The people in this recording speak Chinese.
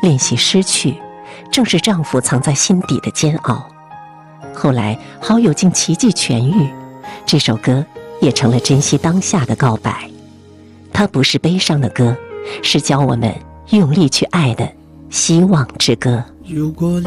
练习失去，正是丈夫藏在心底的煎熬。后来好友竟奇迹痊愈，这首歌也成了珍惜当下的告白。它不是悲伤的歌，是教我们用力去爱的希望之歌。